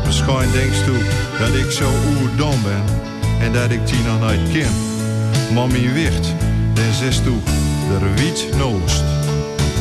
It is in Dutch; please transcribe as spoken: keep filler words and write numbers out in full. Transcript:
Misschien denkst toe dat ik zo oerdom ben en dat ik die nog nooit ken. Maar mijn wicht, dan zest toe, de wiet noost.